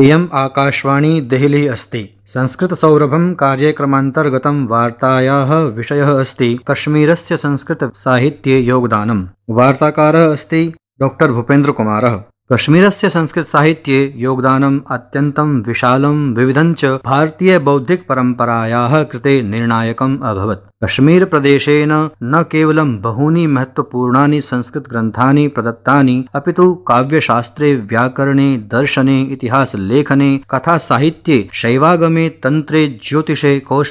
इयम् आकाशवाणी देहली अस्ति। संस्कृतसौरभं कार्यक्रमान्तर्गतं वार्तायाः विषयः अस्ति कश्मीरस्य संस्कृतसाहित्ये योगदानम्। वार्ताकारः अस्ति डॉक्टर भूपेन्द्र कुमारः। कश्मीरस्य संस्कृतसाहित्ये योगदानम् अत्यन्तं विशालं विविधञ्च भारतीयबौद्धिकपरम्परायाः कृते निर्णायकम् अभवत्। कश्मीरप्रदेशेन न केवलं बहूनि महत्त्वपूर्णानि संस्कृतग्रन्थानि प्रदत्तानि, अपितु काव्यशास्त्रे, व्याकरणे, दर्शने, इतिहासलेखने, कथासाहित्ये, शैवागमे, तन्त्रे, ज्योतिषे,